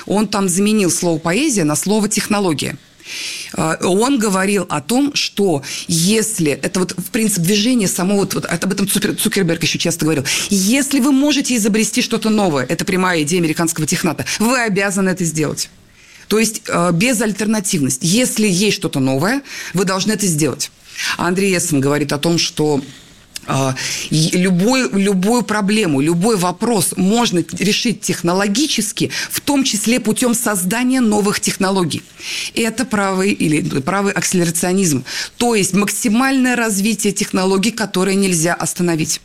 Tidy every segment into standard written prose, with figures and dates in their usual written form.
он там заменил слово «поэзия» на слово «технология». Он говорил о том, что если, это вот в принципе движение само, вот об этом Цукерберг еще часто говорил, если вы можете изобрести что-то новое, это прямая идея американского техната, вы обязаны это сделать. То есть безальтернативность. Если есть что-то новое, вы должны это сделать. Андрей Эссен говорит о том, что любую проблему, любой вопрос можно решить технологически, в том числе путем создания новых технологий. Это правый акселерационизм. То есть максимальное развитие технологий, которые нельзя остановить.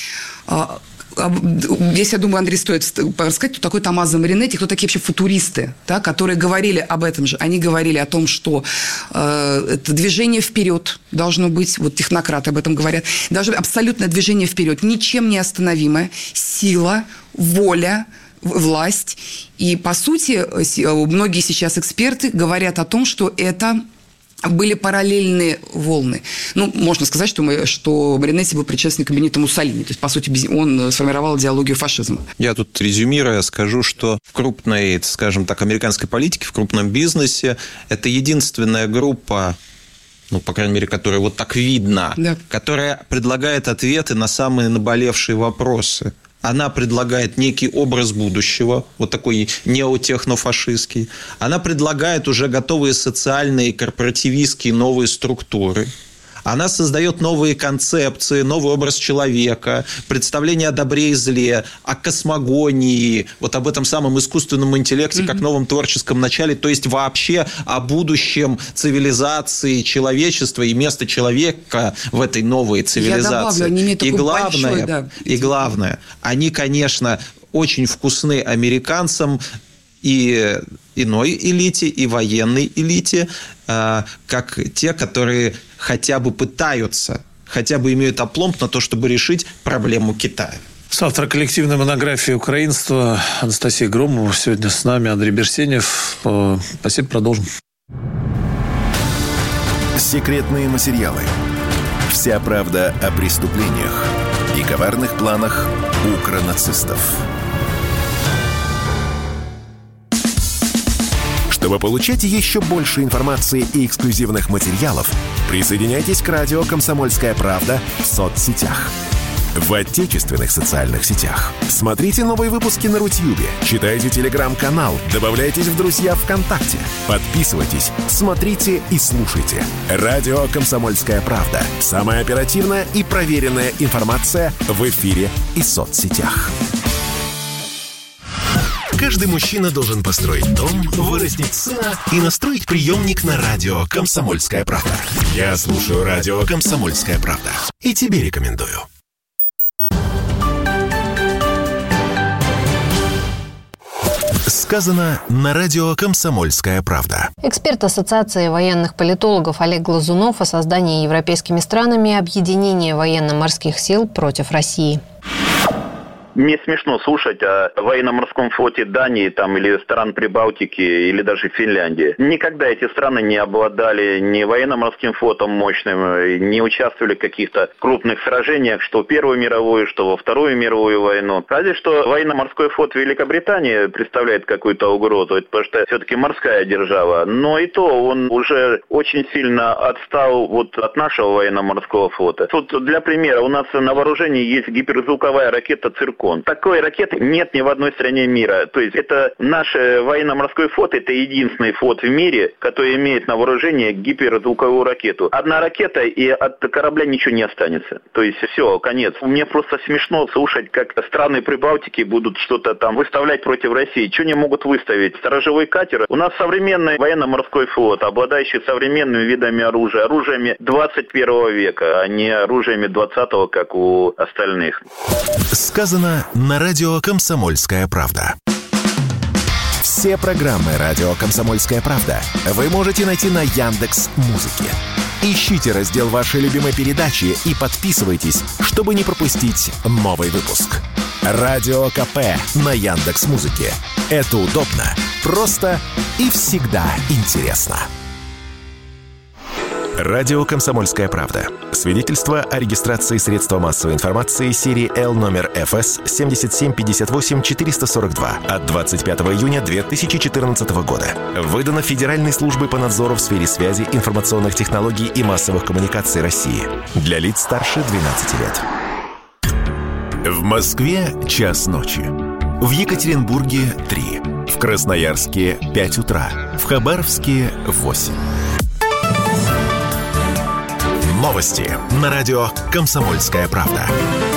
Здесь, я думаю, Андрей, стоит рассказать, кто такой Томмазо Маринетти, кто такие вообще футуристы, да, которые говорили об этом же. Они говорили о том, что это движение вперед должно быть, вот технократы об этом говорят, должно быть абсолютное движение вперед, ничем не остановимое, сила, воля, власть. И, по сути, многие сейчас эксперты говорят о том, что это были параллельные волны. Ну, можно сказать, что Маринетти был предшественником Бенито Муссолини. То есть, по сути, он сформировал идеологию фашизма. Я тут, резюмируя, скажу, что в крупной, скажем так, американской политике, в крупном бизнесе это единственная группа, ну, по крайней мере, которая вот так видна, да, которая предлагает ответы на самые наболевшие вопросы. Она предлагает некий образ будущего, вот такой неотехнофашистский. Она предлагает уже готовые социальные, корпоративистские новые структуры. Она создает новые концепции, новый образ человека, представление о добре и зле, о космогонии, вот об этом самом искусственном интеллекте, как новом творческом начале, то есть вообще о будущем цивилизации человечества и места человека в этой новой цивилизации. Я добавлю, они имеют такой и главное, они, конечно, очень вкусны американцам, и иной элите, и военной элите, как те, которые хотя бы пытаются, хотя бы имеют опломб на то, чтобы решить проблему Китая. Автор коллективной монографии «Украинство» Анастасия Громова. Сегодня с нами Андрей Берсенев. Спасибо, продолжим. Секретные материалы. Вся правда о преступлениях и коварных планах укронацистов. Чтобы получать еще больше информации и эксклюзивных материалов, присоединяйтесь к радио «Комсомольская правда» в соцсетях. В отечественных социальных сетях. Смотрите новые выпуски на Рутьюбе, читайте телеграм-канал, добавляйтесь в друзья ВКонтакте, подписывайтесь, смотрите и слушайте. Радио «Комсомольская правда». Самая оперативная и проверенная информация в эфире и соцсетях. Каждый мужчина должен построить дом, вырастить сына и настроить приемник на радио «Комсомольская правда». Я слушаю радио «Комсомольская правда» и тебе рекомендую. Сказано на радио «Комсомольская правда». Эксперт Ассоциации военных политологов Олег Глазунов о создании европейскими странами объединения военно-морских сил против России. Мне смешно слушать о военно-морском флоте Дании там, или стран Прибалтики, или даже Финляндии. Никогда эти страны не обладали ни военно-морским флотом мощным, не участвовали в каких-то крупных сражениях, что в Первую мировую, что во Вторую мировую войну. Разве что военно-морской флот Великобритании представляет какую-то угрозу, потому что все-таки морская держава. Но и то он уже очень сильно отстал вот от нашего военно-морского флота. Тут для примера, у нас на вооружении есть гиперзвуковая ракета «Циркон». Такой ракеты нет ни в одной стране мира. То есть это наш военно-морской флот, это единственный флот в мире, который имеет на вооружении гиперзвуковую ракету. Одна ракета, и от корабля ничего не останется. То есть все, конец. Мне просто смешно слушать, как страны Прибалтики будут что-то там выставлять против России. Что они могут выставить? Сторожевой катер. У нас современный военно-морской флот, обладающий современными видами оружия, оружиями 21 века, а не оружиями 20-го, как у остальных. Сказано на радио «Комсомольская правда». Все программы радио «Комсомольская правда» вы можете найти на Яндекс.Музыке. Ищите раздел вашей любимой передачи и подписывайтесь, чтобы не пропустить новый выпуск. Радио КП на Яндекс.Музыке. Это удобно, просто и всегда интересно. Радио «Комсомольская правда». Свидетельство о регистрации средства массовой информации серии Л номер ФС 7758-442 от 25 июня 2014 года. Выдано Федеральной службой по надзору в сфере связи, информационных технологий и массовых коммуникаций России. Для лиц старше 12 лет. В Москве час ночи. В Екатеринбурге 3. В Красноярске 5 утра. В Хабаровске 8. Новости на радио «Комсомольская правда».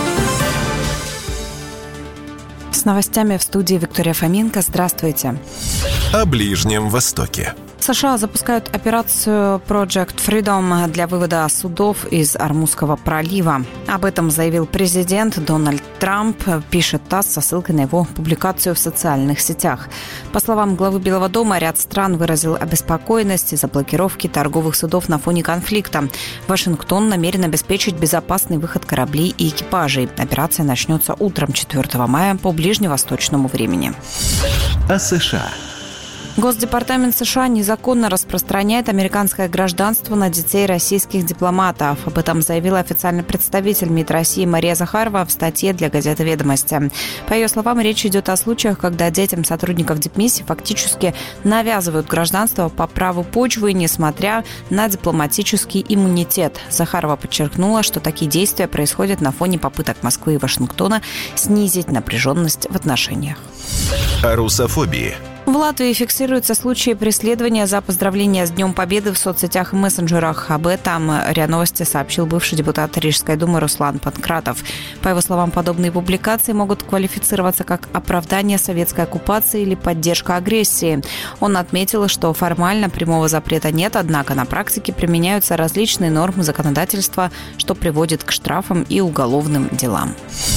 С новостями в студии Виктория Фоменко. Здравствуйте. О Ближнем Востоке. США запускают операцию Project Freedom для вывода судов из Ормузского пролива. Об этом заявил президент Дональд Трамп, пишет ТАСС со ссылкой на его публикацию в социальных сетях. По словам главы Белого дома, ряд стран выразил обеспокоенность из-за блокировки торговых судов на фоне конфликта. Вашингтон намерен обеспечить безопасный выход кораблей и экипажей. Операция начнется утром 4 мая по ближневосточному времени. О США. Госдепартамент США незаконно распространяет американское гражданство на детей российских дипломатов. Об этом заявила официальный представитель МИД России Мария Захарова в статье для газеты «Ведомости». По ее словам, речь идет о случаях, когда детям сотрудников дипмиссии фактически навязывают гражданство по праву почвы, несмотря на дипломатический иммунитет. Захарова подчеркнула, что такие действия происходят на фоне попыток Москвы и Вашингтона снизить напряженность в отношениях. О русофобии. В Латвии фиксируются случаи преследования за поздравления с Днем Победы в соцсетях и мессенджерах. Об этом РИА Новости сообщил бывший депутат Рижской думы Руслан Панкратов. По его словам, подобные публикации могут квалифицироваться как оправдание советской оккупации или поддержка агрессии. Он отметил, что формально прямого запрета нет, однако на практике применяются различные нормы законодательства, что приводит к штрафам и уголовным делам.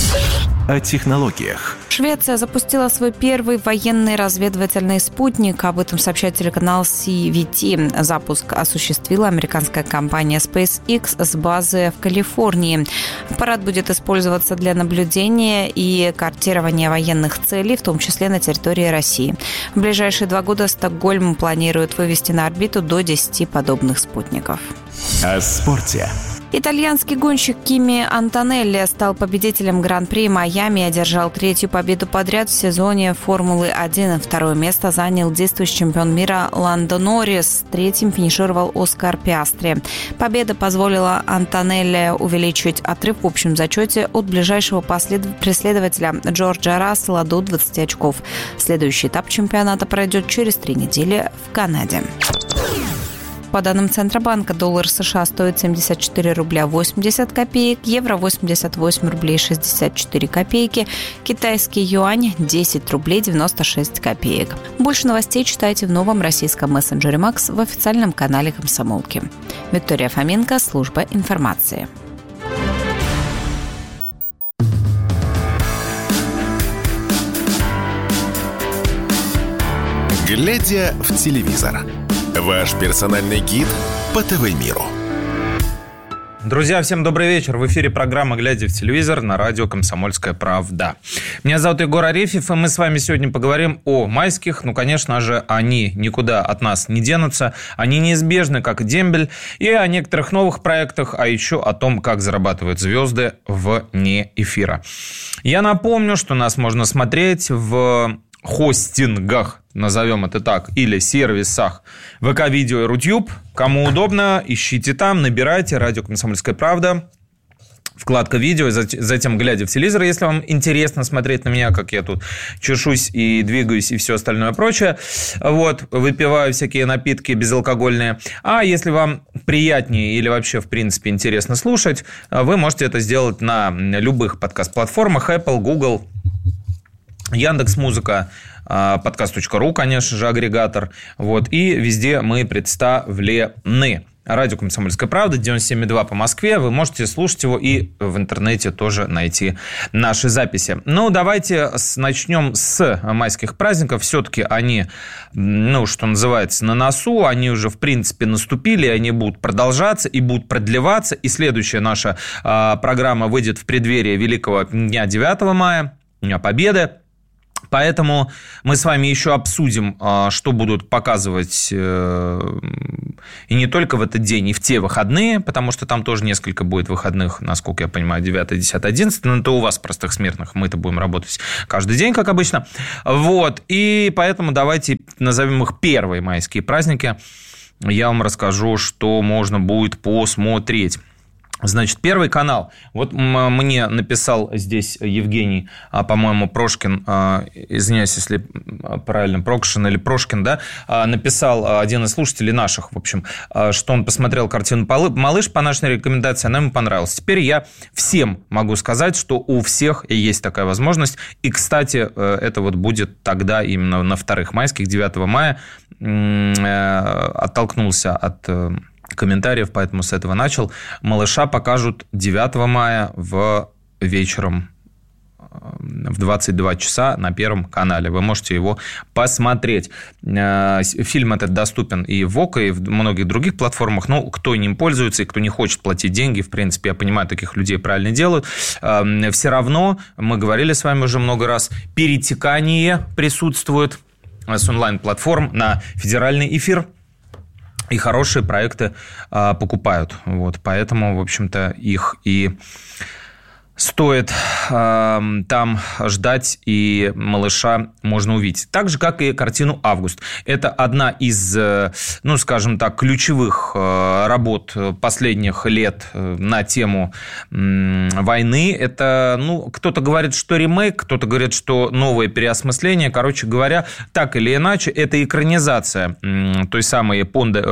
О технологиях. Швеция запустила свой первый военный разведывательный спутник. Об этом сообщает телеканал CVT. Запуск осуществила американская компания SpaceX с базы в Калифорнии. Аппарат будет использоваться для наблюдения и картирования военных целей, в том числе на территории России. В ближайшие 2 года Стокгольм планирует вывести на орбиту до 10 подобных спутников. О спорте. Итальянский гонщик Кими Антонелли стал победителем Гран-при Майами и одержал 3-ю победу подряд в сезоне Формулы-1. 2-е место занял действующий чемпион мира Ландо Норрис. 3-м финишировал Оскар Пиастри. Победа позволила Антонелли увеличить отрыв в общем зачете от ближайшего преследователя Джорджа Рассела до 20 очков. Следующий этап чемпионата пройдет через 3 недели в Канаде. По данным Центробанка, доллар США стоит 74 рубля 80 копеек, евро 88 рублей 64 копейки, китайский юань 10 рублей 96 копеек. Больше новостей читайте в новом российском мессенджере Макс в официальном канале Комсомолки. Виктория Фоменко, служба информации. Глядя в телевизор. Ваш персональный гид по ТВ-миру. Друзья, всем добрый вечер. В эфире программа «Глядя в телевизор» на радио «Комсомольская правда». Меня зовут Егор Арефьев, и мы с вами сегодня поговорим о майских. Ну, конечно же, они никуда от нас не денутся. Они неизбежны, как и дембель. И о некоторых новых проектах, а еще о том, как зарабатывают звезды вне эфира. Я напомню, что нас можно смотреть в хостингах, назовем это так, или сервисах ВК-видео и Рутюб. Кому удобно, ищите там, набирайте «Радио Комсомольская правда», вкладка «Видео», затем «Глядя в телевизор», если вам интересно смотреть на меня, как я тут чешусь и двигаюсь и все остальное прочее. Вот, выпиваю всякие напитки безалкогольные. А если вам приятнее или вообще, в принципе, интересно слушать, вы можете это сделать на любых подкаст-платформах: Apple, Google, Яндекс.Музыка, подкаст.ру, конечно же, агрегатор. Вот, и везде мы представлены. Радио «Комсомольская правда», 97,2 по Москве. Вы можете слушать его и в интернете тоже найти наши записи. Ну, давайте начнем с майских праздников. Все-таки они, что называется, на носу. Они уже, в принципе, наступили. Они будут продолжаться и будут продлеваться. И следующая наша программа выйдет в преддверии Великого дня 9 мая, Дня Победы. Поэтому мы с вами еще обсудим, что будут показывать и не только в этот день, и в те выходные, потому что там тоже несколько будет выходных, насколько я понимаю, 9, 10, 11. Но это у вас, простых смертных, мы-то будем работать каждый день, как обычно. Вот. И поэтому давайте назовем их первые майские праздники. Я вам расскажу, что можно будет посмотреть. Значит, Первый канал. Вот мне написал здесь Евгений, по-моему, Прошкин, извиняюсь, если правильно, Прокшин или Прошкин, да, написал один из слушателей наших, в общем, что он посмотрел картину «Малыш» по нашей рекомендации, она ему понравилась. Теперь я всем могу сказать, что у всех есть такая возможность. И, кстати, это вот будет тогда именно на вторых майских, 9 мая, оттолкнулся от комментариев, поэтому с этого начал. «Малыша» покажут 9 мая вечером в 22 часа на Первом канале. Вы можете его посмотреть. Фильм этот доступен и в ОКО, и в многих других платформах. Ну, кто ним пользуется и кто не хочет платить деньги, в принципе, я понимаю, таких людей правильно делают. Все равно, мы говорили с вами уже много раз, перетекание присутствует с онлайн-платформ на федеральный эфир. И хорошие проекты покупают. Вот, поэтому, в общем-то, их и стоит там ждать, и «Малыша» можно увидеть. Так же, как и картину «Август». Это одна из, ну, скажем так, ключевых работ последних лет на тему войны. Это, ну, кто-то говорит, что ремейк, кто-то говорит, что новое переосмысление. Короче говоря, так или иначе, это экранизация той самой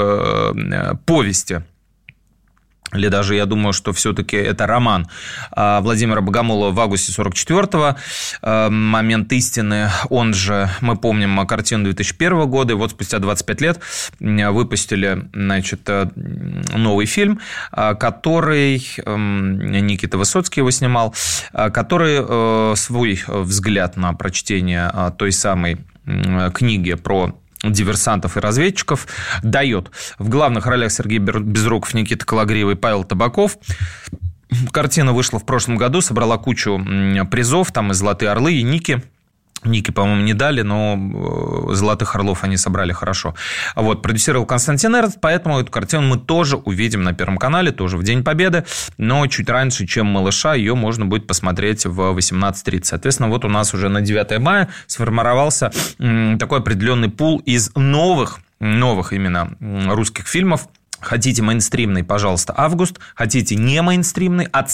повести. Или даже, я думаю, что все-таки это роман Владимира Богомолова в августе 44-го. «Момент истины», он же, мы помним картину 2001 года, и вот спустя 25 лет выпустили, значит, новый фильм, который Никита Высоцкий его снимал, который свой взгляд на прочтение той самой книги про диверсантов и разведчиков дает. В главных ролях Сергей Безруков, Никита Калагриев и Павел Табаков. Картина вышла в прошлом году, собрала кучу призов, там и «Золотые орлы», и Ники, по-моему, не дали, но «Золотых орлов» они собрали хорошо. Вот, продюсировал Константин Эрнст, поэтому эту картину мы тоже увидим на Первом канале, тоже в День Победы, но чуть раньше, чем «Малыша», ее можно будет посмотреть в 18:30. Соответственно, вот у нас уже на 9 мая сформировался такой определенный пул из новых именно русских фильмов. Хотите мейнстримный, пожалуйста, «Август». Хотите не мейнстримный, от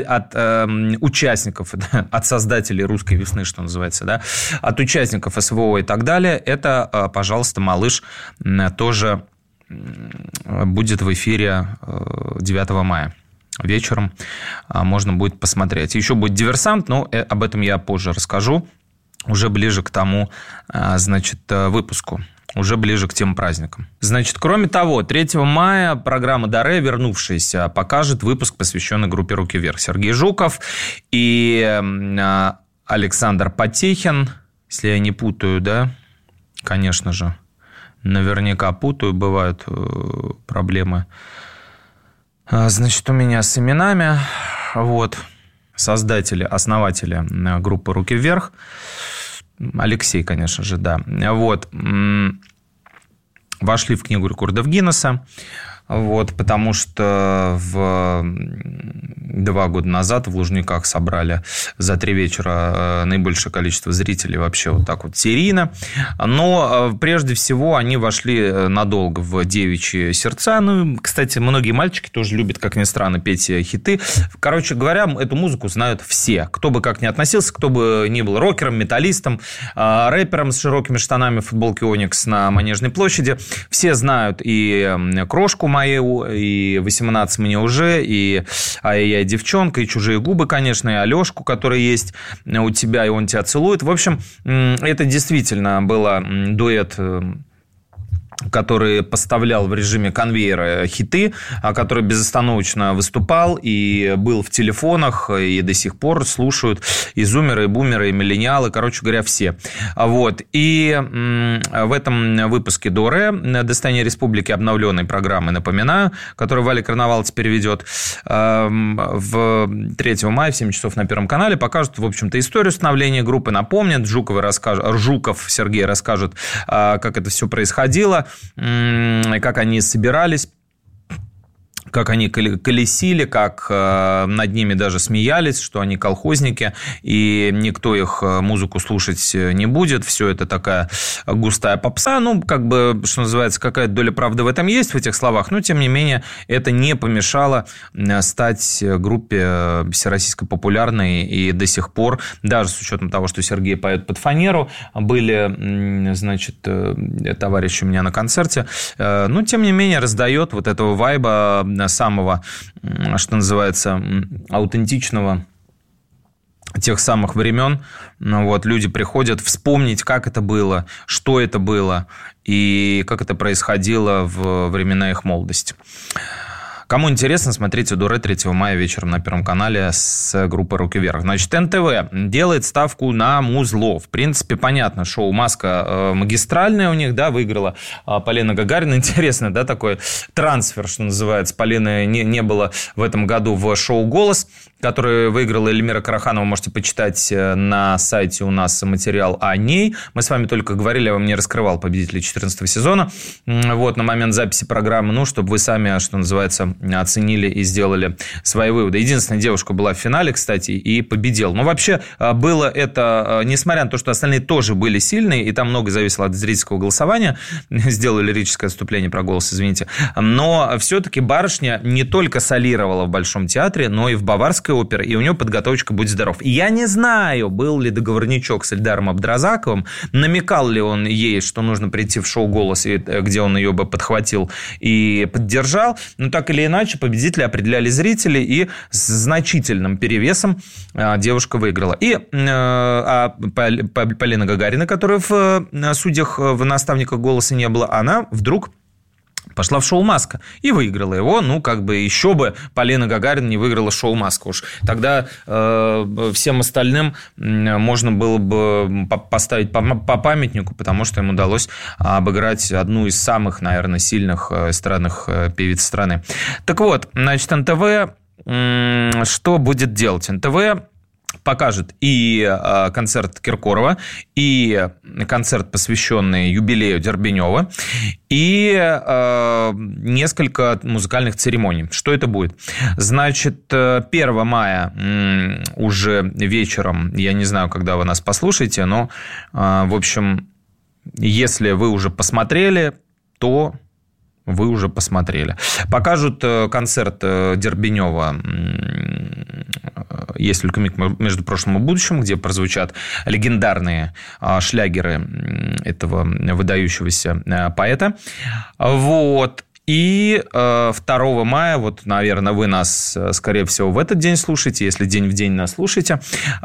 участников, от создателей «Русской весны», что называется, да, от участников СВО и так далее, это, пожалуйста, «Малыш» тоже будет в эфире 9 мая. Вечером можно будет посмотреть. Еще будет «Диверсант», но об этом я позже расскажу, уже ближе к тому, значит, выпуску. Уже ближе к тем праздникам. Значит, кроме того, 3 мая программа «Даре», вернувшаяся, покажет выпуск, посвященный группе «Руки вверх». Сергей Жуков и Александр Потехин, если я не путаю, да, конечно же, наверняка путаю, бывают проблемы, значит, у меня с именами, вот, создатели, основатели группы «Руки вверх», Алексей, конечно же, да. Вот. Вошли в Книгу рекордов Гиннесса. Вот, потому что 2 года назад в Лужниках собрали за 3 вечера наибольшее количество зрителей вообще вот так вот серийно. Но прежде всего они вошли надолго в девичьи сердца. Ну, кстати, многие мальчики тоже любят, как ни странно, петь хиты. Короче говоря, эту музыку знают все. Кто бы как ни относился, кто бы ни был рокером, металлистом, рэпером с широкими штанами в футболке «Оникс» на Манежной площади. Все знают и «Крошку» мою, и 18 мне уже, и «Ай-яй, девчонка», и «Чужие губы», конечно, и Алешку, который есть у тебя, и он тебя целует. В общем, это действительно был дуэт, который поставлял в режиме конвейера хиты, который безостановочно выступал и был в телефонах, и до сих пор слушают и зумеры, и бумеры, и миллениалы, короче говоря, все. Вот. И в этом выпуске Доре «Достояние республики» обновленной программы, напоминаю, которую Валя Карнавал теперь ведет, в 3 мая в 7 часов на Первом канале покажут, в общем-то, историю становления группы, напомнят, Жуков Сергей расскажет, как это все происходило, как они собирались, как они колесили, как над ними даже смеялись, что они колхозники, и никто их музыку слушать не будет. Все это такая густая попса. Ну, как бы, что называется, какая-то доля правды в этом есть, в этих словах, но, тем не менее, это не помешало стать группе всероссийской популярной, и до сих пор, даже с учетом того, что Сергей поет под фанеру, были, значит, товарищи у меня на концерте, но, тем не менее, раздает вот этого вайба самого, что называется, аутентичного тех самых времен. Вот, люди приходят вспомнить, как это было, что это было и как это происходило в времена их молодости. Кому интересно, смотрите Доре 3 мая вечером на Первом канале с группой «Руки вверх». Значит, НТВ делает ставку на музло. В принципе, понятно, шоу «Маска» магистральное у них, да, выиграла Полина Гагарина. Интересно, да, такой трансфер, что называется. Полины не было в этом году в шоу «Голос», который выиграла Эльмира Караханова. Можете почитать на сайте у нас материал о ней. Мы с вами только говорили, я вам не раскрывал победителей 14 сезона. Вот, на момент записи программы, ну, чтобы вы сами, что называется, оценили и сделали свои выводы. Единственная девушка была в финале, кстати, и победила. Но вообще было это, несмотря на то, что остальные тоже были сильные, и там много зависело от зрительского голосования, сделаю лирическое отступление про голос, извините, но все-таки барышня не только солировала в Большом театре, но и в Баварской опере, и у нее подготовочка «Будь здоров». Я не знаю, был ли договорничок с Эльдаром Абдразаковым, намекал ли он ей, что нужно прийти в шоу «Голос», где он ее бы подхватил и поддержал, но так или иначе победители определяли зрители, и с значительным перевесом девушка выиграла. И Полина Гагарина, которая в судьях, в наставниках «Голоса» не было, она вдруг пошла в шоу «Маска» и выиграла его. Ну, как бы еще бы Полина Гагарина не выиграла шоу «Маска». Уж тогда всем остальным можно было бы поставить по памятнику, потому что им удалось обыграть одну из самых, наверное, сильных эстрадных певиц страны. Так вот, значит, НТВ что будет делать? НТВ покажет и концерт Киркорова, и концерт, посвященный юбилею Дербенева, и несколько музыкальных церемоний. Что это будет? Значит, 1 мая уже вечером, я не знаю, когда вы нас послушаете, но, в общем, если вы уже посмотрели, то вы уже посмотрели. Покажут концерт Дербенева «Есть только миг между прошлым и будущим», где прозвучат легендарные шлягеры этого выдающегося поэта. Вот. И 2 мая, вот, наверное, вы нас, скорее всего, в этот день слушаете, если день в день нас слушаете,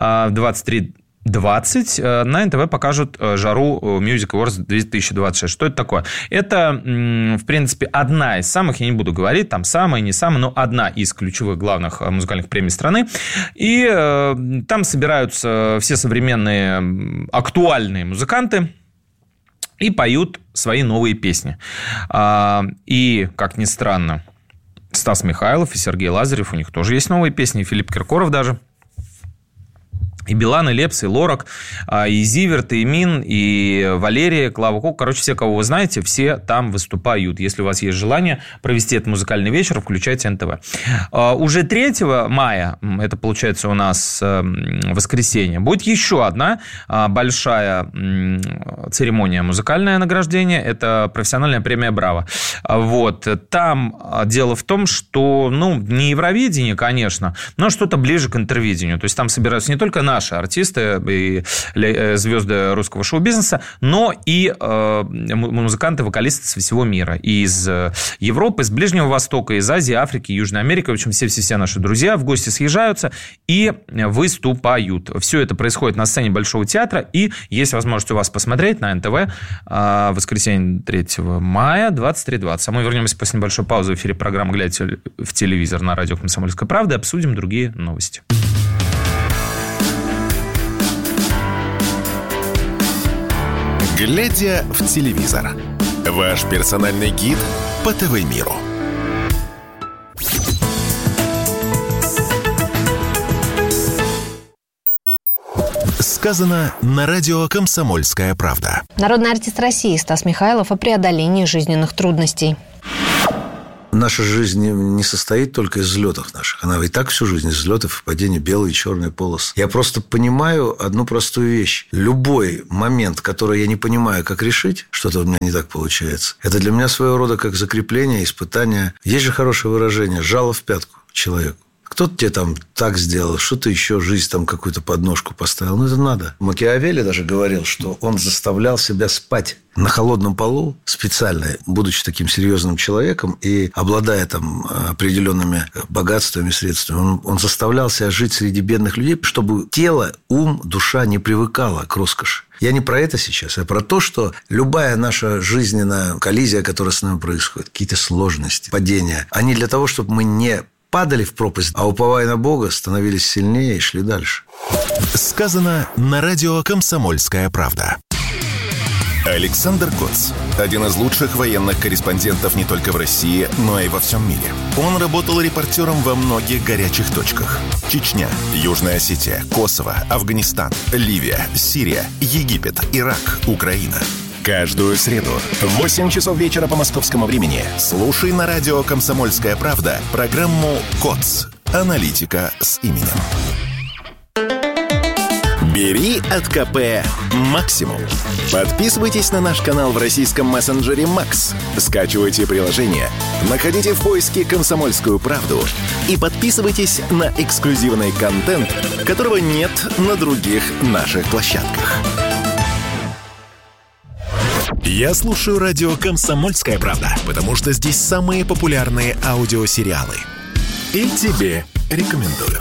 23:20 на НТВ покажут «Жару Music Awards 2026». Что это такое? Это, в принципе, одна из самых, я не буду говорить, там самая, не самая, но одна из ключевых главных музыкальных премий страны. И там собираются все современные актуальные музыканты и поют свои новые песни. И, как ни странно, Стас Михайлов и Сергей Лазарев, у них тоже есть новые песни, и Филипп Киркоров даже. И Билан, и Лепс, и Лорак, и Зиверт, и Мин, и Валерия, Клава Кока. Короче, все, кого вы знаете, все там выступают. Если у вас есть желание провести этот музыкальный вечер, включайте НТВ. Уже 3 мая, это получается у нас воскресенье, будет еще одна большая церемония музыкальное награждение. Это профессиональная премия «Браво». Вот. Там дело в том, что, ну, не Евровидение, конечно, но что-то ближе к интервидению. То есть там собираются не только наши наши артисты и звезды русского шоу-бизнеса, но и музыканты, вокалисты со всего мира. И из Европы, из Ближнего Востока, из Азии, Африки, Южной Америки. В общем, все наши друзья в гости съезжаются и выступают. Все это происходит на сцене Большого театра, и есть возможность у вас посмотреть на НТВ в воскресенье 3 мая 23:20. А мы вернемся после небольшой паузы в эфире программы «Глядя в телевизор» на радио «Комсомольская правда» и обсудим другие новости. «Глядя в телевизор» – ваш персональный гид по ТВ-миру. Сказано на радио «Комсомольская правда». Народный артист России Стас Михайлов о преодолении жизненных трудностей. Наша жизнь не состоит только из взлетов наших. Она и так всю жизнь из взлетов и падений, белые и черные полосы. Я просто понимаю одну простую вещь. Любой момент, который я не понимаю, как решить, что-то у меня не так получается, это для меня своего рода как закрепление, испытание. Есть же хорошее выражение «жало в пятку» человеку. Кто-то тебе там так сделал, что-то еще, жизнь там какую-то подножку поставил. Ну, это надо. Макиавелли даже говорил, что он заставлял себя спать на холодном полу специально, будучи таким серьезным человеком и обладая там определенными богатствами, средствами. Он заставлял себя жить среди бедных людей, чтобы тело, ум, душа не привыкала к роскоши. Я не про это сейчас, а про то, что любая наша жизненная коллизия, которая с нами происходит, какие-то сложности, падения, они для того, чтобы мы не падали в пропасть, а уповая на Бога, становились сильнее и шли дальше. Сказано на радио «Комсомольская правда». Александр Коц – один из лучших военных корреспондентов не только в России, но и во всем мире. Он работал репортером во многих горячих точках. Чечня, Южная Осетия, Косово, Афганистан, Ливия, Сирия, Египет, Ирак, Украина. Каждую среду в 8 часов вечера по московскому времени слушай на радио «Комсомольская правда» программу «КОЦ. Аналитика с именем». Бери от КП максимум. Подписывайтесь на наш канал в российском мессенджере «Макс». Скачивайте приложение, находите в поиске «Комсомольскую правду» и подписывайтесь на эксклюзивный контент, которого нет на других наших площадках. Я слушаю радио «Комсомольская правда», потому что здесь самые популярные аудиосериалы. И тебе рекомендую.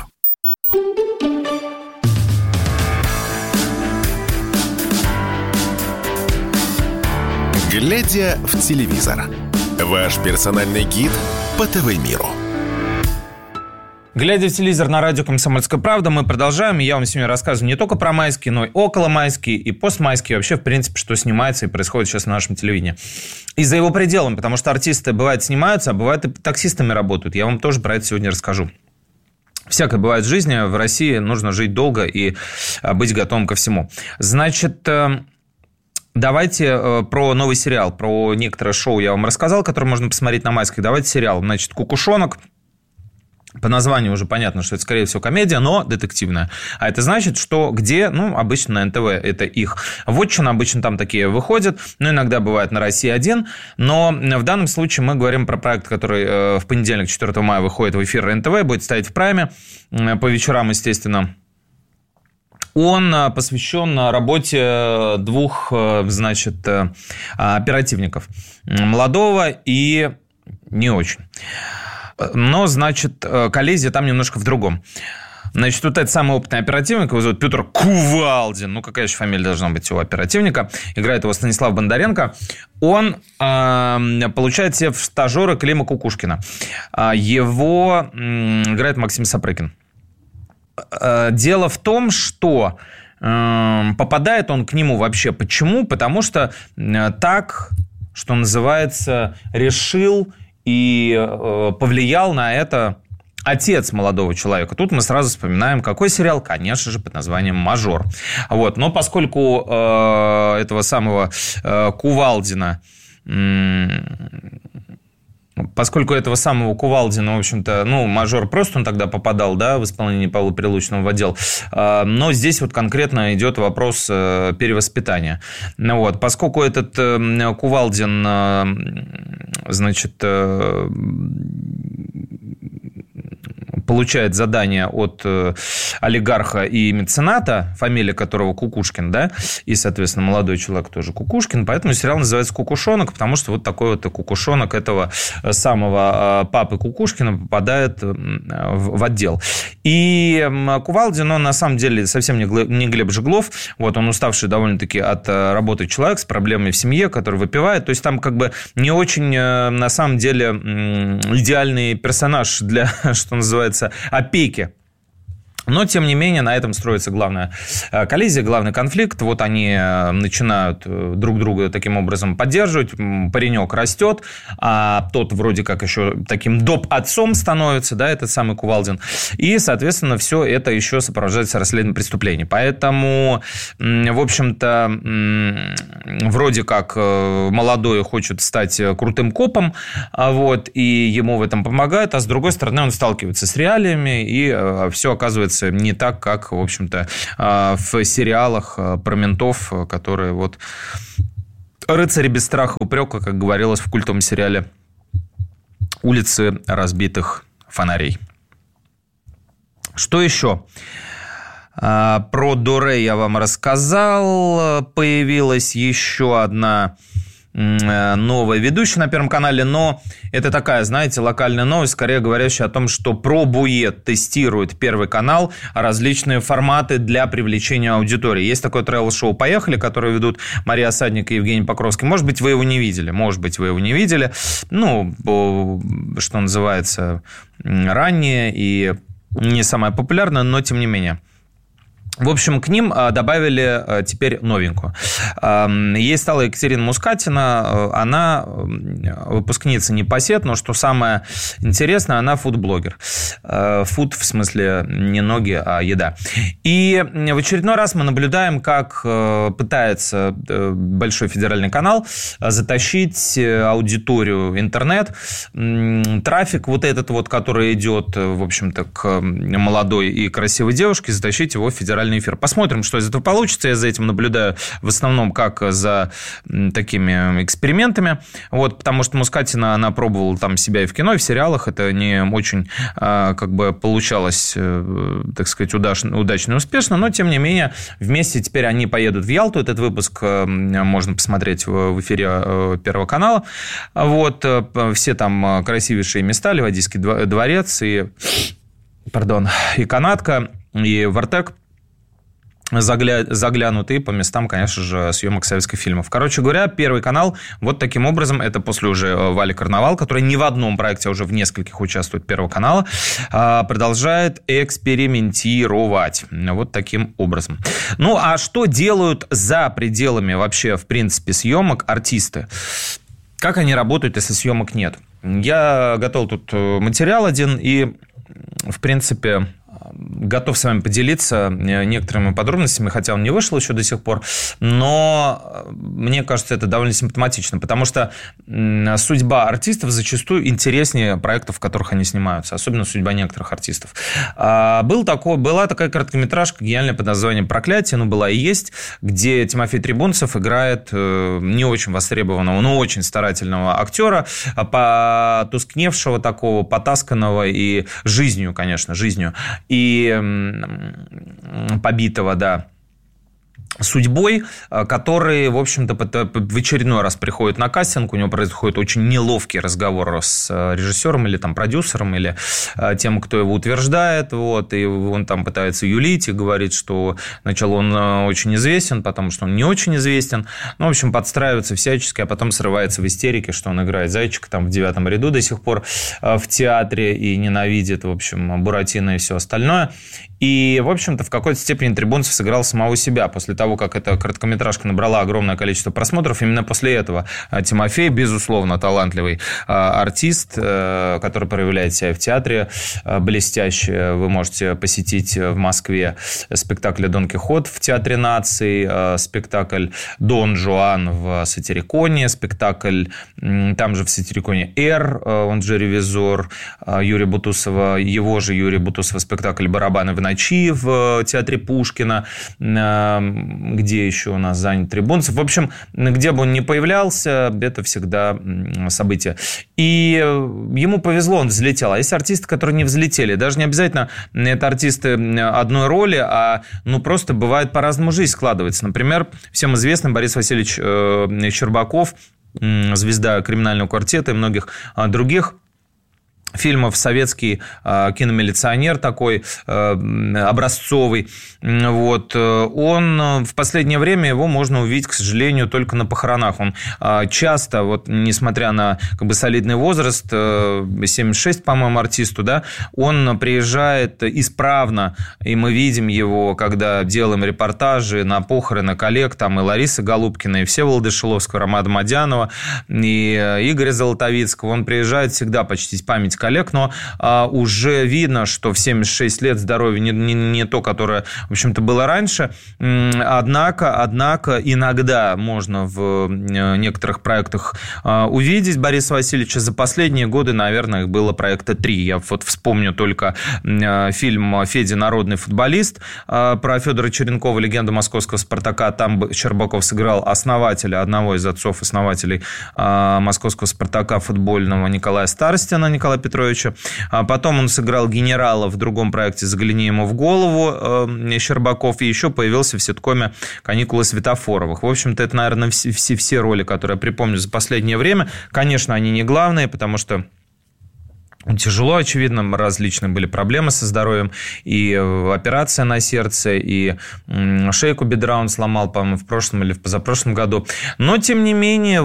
«Глядя в телевизор» – ваш персональный гид по ТВ-миру. Глядя в телевизор на радио «Комсомольская правда», мы продолжаем. И я вам сегодня рассказываю не только про майские, но и околомайские, и постмайские. Вообще, в принципе, что снимается и происходит сейчас на нашем телевидении. И за его пределами, потому что артисты, бывает, снимаются, а бывает, и таксистами работают. Я вам тоже про это сегодня расскажу. Всякое бывает в жизни. В России нужно жить долго и быть готовым ко всему. Значит, давайте про новый сериал. Про некоторое шоу я вам рассказал, которое можно посмотреть на майских. Давайте сериал. Значит, «Кукушонок». По названию уже понятно, что это, скорее всего, комедия, но детективная. А это значит, что где, обычно на НТВ это их вотчина, обычно там такие выходят, иногда бывает на «Россия-1», но в данном случае мы говорим про проект, который в понедельник, 4 мая, выходит в эфир РЕН-ТВ, будет стоять в прайме по вечерам, естественно. Он посвящен работе двух, оперативников, молодого и не очень. Но, коллизия там немножко в другом. Значит, вот этот самый опытный оперативник, его зовут Петр Кувалдин. Какая же фамилия должна быть у оперативника? Играет его Станислав Бондаренко. Он получает себе в стажеры Клима Кукушкина. Его играет Максим Сапрыкин. Дело в том, что попадает он к нему вообще. Почему? Потому что так, что называется, решил и повлиял на это отец молодого человека. Тут мы сразу вспоминаем, какой сериал? Конечно же, под названием «Мажор». Но поскольку этого самого Кувалдина... в общем-то, «Мажор» просто он тогда попадал, в исполнении Павла Прилучного в отдел. Но здесь конкретно идет вопрос перевоспитания. Поскольку этот Кувалдин, получает задание от олигарха и мецената, фамилия которого Кукушкин, да, и, соответственно, молодой человек тоже Кукушкин, поэтому сериал называется «Кукушонок», потому что вот такой вот кукушонок этого самого папы Кукушкина попадает в отдел. И Кувалдин, он на самом деле совсем не Глеб Жиглов, вот он уставший довольно-таки от работы человек с проблемами в семье, который выпивает, то есть там как бы не очень, на самом деле, идеальный персонаж для, что называется, опеки. Но, тем не менее, на этом строится главная коллизия, главный конфликт. Вот они начинают друг друга таким образом поддерживать. Паренек растет, а тот вроде как еще таким доп-отцом становится, да, этот самый Кувалдин. И, соответственно, все это еще сопровождается расследованием преступлений. Поэтому, в общем-то, вроде как молодой хочет стать крутым копом, вот, и ему в этом помогают, а с другой стороны он сталкивается с реалиями, и все оказывается не так, как, в общем-то, в сериалах про ментов, которые вот «Рыцари без страха и упрека», как говорилось в культовом сериале «Улицы разбитых фонарей». Что еще? Про Доре я вам рассказал. Появилась еще одна новая ведущая на Первом канале, но это такая, знаете, локальная новость, скорее говорящая о том, что пробует, тестирует Первый канал различные форматы для привлечения аудитории. Есть такое тревел-шоу «Поехали», которое ведут Мария Осадник и Евгений Покровский. Может быть, вы его не видели. Ну, что называется, раннее и не самое популярное, но тем не менее. В общем, к ним добавили теперь новенькую. Ей стала Екатерина Мускатина. Она выпускница непосед, но что самое интересное, она фуд-блогер. Фуд в смысле не ноги, а еда. И в очередной раз мы наблюдаем, как пытается большой федеральный канал затащить аудиторию интернет. Трафик вот этот вот, который идет, в общем-то, к молодой и красивой девушке, затащить его в федеральный эфир. Посмотрим, что из этого получится. Я за этим наблюдаю в основном как за такими экспериментами. Вот, потому что Мускатина, она пробовала там себя и в кино, и в сериалах. Это не очень как бы получалось, так сказать, удачно и успешно. Но, тем не менее, вместе теперь они поедут в Ялту. Этот выпуск можно посмотреть в эфире Первого канала. Вот, все там красивейшие места. Ливадийский дворец и канатка, и Вартек заглянуты по местам, конечно же, съемок советских фильмов. Короче говоря, Первый канал вот таким образом, это после уже Вали Карнавал, которая не в одном проекте, а уже в нескольких участвует Первого канала, продолжает экспериментировать вот таким образом. Ну, а что делают за пределами вообще, в принципе, съемок артисты? Как они работают, если съемок нет? Я готовил тут материал один и, в принципе, готов с вами поделиться некоторыми подробностями, хотя он не вышел еще до сих пор, но мне кажется, это довольно симптоматично, потому что судьба артистов зачастую интереснее проектов, в которых они снимаются, особенно судьба некоторых артистов. Была такая короткометражка гениальная под названием «Проклятие», ну, была и есть, где Тимофей Трибунцев играет не очень востребованного, но очень старательного актера, потускневшего такого, потасканного и жизнью, конечно, и побитого, да, судьбой, который, в общем-то, в очередной раз приходит на кастинг, у него происходит очень неловкий разговор с режиссером или там продюсером, или тем, кто его утверждает, вот, и он там пытается юлить и говорит, что сначала он очень известен, потому что он не очень известен, ну, в общем, подстраивается всячески, а потом срывается в истерике, что он играет зайчика там в 9 ряду до сих пор в театре и ненавидит, в общем, Буратино и все остальное. И, в общем-то, в какой-то степени Трибунцев сыграл самого себя. После того, как эта короткометражка набрала огромное количество просмотров, именно после этого Тимофей, безусловно, талантливый артист, который проявляет себя в театре блестяще. Вы можете посетить в Москве спектакль «Дон Кихот» в Театре наций, спектакль «Дон Жуан» в Сатириконе, спектакль там же в Сатириконе «Р», он же «Ревизор» Юрия Бутусова, его же Юрия Бутусова спектакль «Барабаны в ночи» в Театре Пушкина. где еще у нас занят Трибунцев. В общем, где бы он ни появлялся, это всегда событие. И ему повезло, он взлетел. А есть артисты, которые не взлетели. Даже не обязательно это артисты одной роли, а просто бывает по-разному жизнь складывается. Например, всем известный Борис Васильевич Щербаков, звезда «Криминального квартета» и многих других фильмов, советский киномилиционер такой образцовый. Вот. Он в последнее время, его можно увидеть, к сожалению, только на похоронах. Он часто, несмотря на солидный возраст, 76, по-моему, артисту, да, он приезжает исправно, и мы видим его, когда делаем репортажи на похороны коллег, там и Ларисы Голубкина, и Всеволода Шиловского, Романа Мадянова, и Игоря Золотовицкого. Он приезжает всегда почтить память коллег, но уже видно, что в 76 лет здоровье не то, которое, в общем-то, было раньше. Однако иногда можно в некоторых проектах увидеть Бориса Васильевича. За последние годы, наверное, их было проекта 3. Я вспомню только фильм «Федя, народный футболист» про Федора Черенкова, легенду московского «Спартака». Там Щербаков сыграл основателя, одного из отцов-основателей московского «Спартака» футбольного Николая Старостина, Николая Петровича. Потом он сыграл генерала в другом проекте «Загляни ему в голову» Щербаков, и еще появился в ситкоме «Каникулы Светофоровых». В общем-то, это, наверное, все роли, которые я припомню за последнее время. Конечно, они не главные, потому что тяжело, очевидно, различные были проблемы со здоровьем, и операция на сердце, и шейку бедра он сломал, по-моему, в прошлом или в позапрошлом году. Но, тем не менее,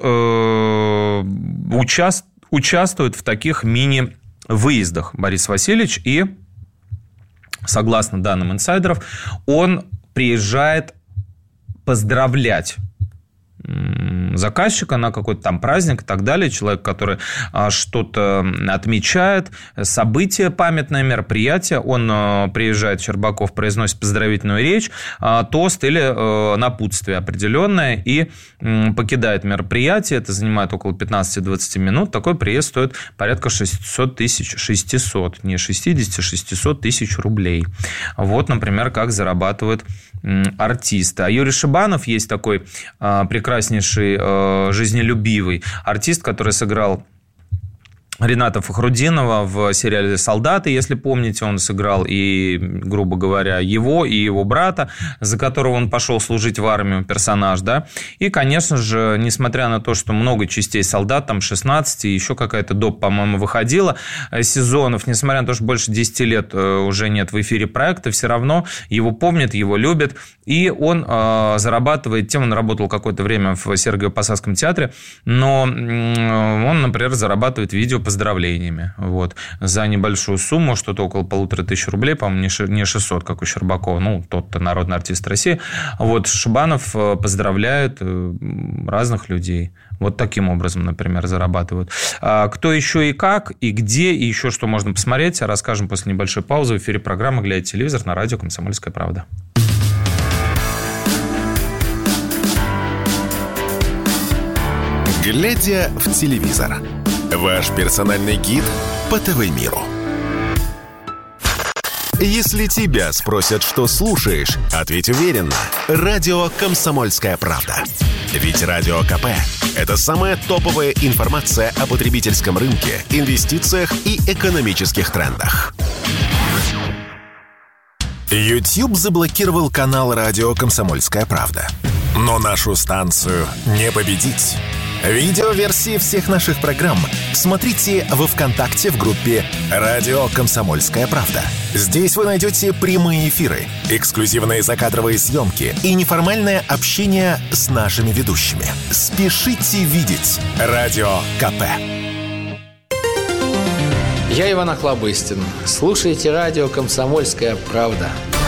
участвует в таких мини-выездах Борис Васильевич, и, согласно данным инсайдеров, он приезжает поздравлять заказчика на какой-то там праздник и так далее, человек, который что-то отмечает, событие памятное, мероприятие, он приезжает, Щербаков произносит поздравительную речь, тост или напутствие определенное и покидает мероприятие, это занимает около 15-20 минут, такой приезд стоит порядка 600 тысяч рублей. Вот, например, как зарабатывают артисты. А Юрий Шибанов есть такой прекраснейший, жизнелюбивый артист, который сыграл Рената Фахруддинова в сериале «Солдаты», если помните, он сыграл и, грубо говоря, его и его брата, за которого он пошел служить в армию, персонаж, да. И, конечно же, несмотря на то, что много частей «Солдат», там 16, и еще какая-то доп, по-моему, выходила сезонов, несмотря на то, что больше 10 лет уже нет в эфире проекта, все равно его помнят, его любят, и он зарабатывает тем, он работал какое-то время в Сергиево-Посадском театре, но он, например, зарабатывает видео поздравлениями. За небольшую сумму, что-то около 1500 рублей, по-моему, не 600, как у Щербакова, тот-то народный артист России. Шибанов поздравляет разных людей. Таким образом, например, зарабатывают. Кто еще и как, и где, и еще что можно посмотреть, расскажем после небольшой паузы в эфире программы «Глядя в телевизор» на радио «Комсомольская правда». «Глядя в телевизор» – ваш персональный гид по ТВ-миру. Если тебя спросят, что слушаешь, ответь уверенно. Радио «Комсомольская правда». Ведь Радио КП – это самая топовая информация о потребительском рынке, инвестициях и экономических трендах. YouTube заблокировал канал «Радио Комсомольская правда». Но нашу станцию не победить. Видеоверсии всех наших программ смотрите во ВКонтакте в группе «Радио Комсомольская правда». Здесь вы найдете прямые эфиры, эксклюзивные закадровые съемки и неформальное общение с нашими ведущими. Спешите видеть Радио КП. Я Иван Охлобыстин. Слушайте радио «Комсомольская правда».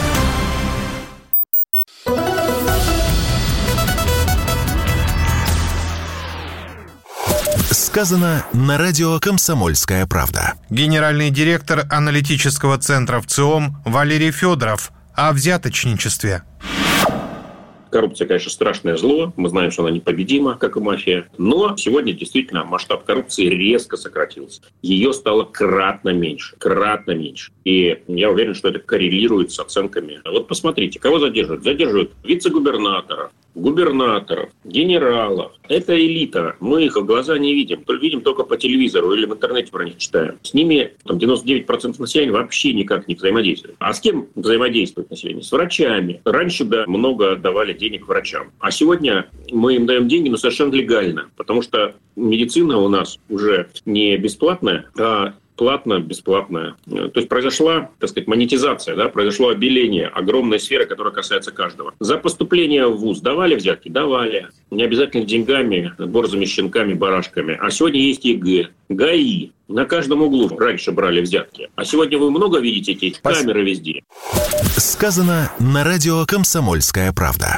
Сказано на радио «Комсомольская правда». Генеральный директор аналитического центра ВЦИОМ Валерий Федоров о взяточничестве. Коррупция, конечно, страшное зло. Мы знаем, что она непобедима, как и мафия. Но сегодня действительно масштаб коррупции резко сократился. Ее стало кратно меньше. И я уверен, что это коррелирует с оценками. Вот посмотрите, кого задерживают? Задерживают вице-губернаторов, губернаторов, генералов. Это элита. Мы их в глаза не видим. Видим только по телевизору или в интернете про них читаем. С ними 99% населения вообще никак не взаимодействует. А с кем взаимодействует население? С врачами. Раньше, много отдавали денег врачам. А сегодня мы им даем деньги, но совершенно легально. Потому что медицина у нас уже не бесплатная, а платно-бесплатная. То есть произошла, монетизация, произошло обеление огромной сферы, которая касается каждого. За поступление в вуз давали взятки? Давали. Не обязательно деньгами, борзыми щенками, барашками. А сегодня есть ЕГЭ, ГАИ. На каждом углу раньше брали взятки. А сегодня вы много видите эти камеры везде. Сказано на радио «Комсомольская правда».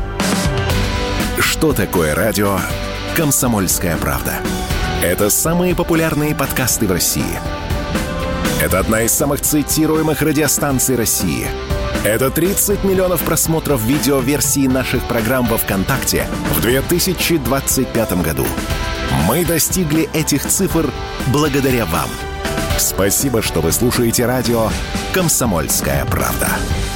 Что такое радио «Комсомольская правда»? Это самые популярные подкасты в России. Это одна из самых цитируемых радиостанций России. Это 30 миллионов просмотров видеоверсии наших программ во ВКонтакте в 2025 году. Мы достигли этих цифр благодаря вам. Спасибо, что вы слушаете радио «Комсомольская правда».